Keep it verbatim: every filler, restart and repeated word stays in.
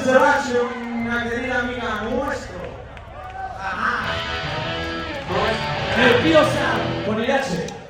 Sebastián, una querida amiga nuestro. Ajá. Nerviosa, con el H.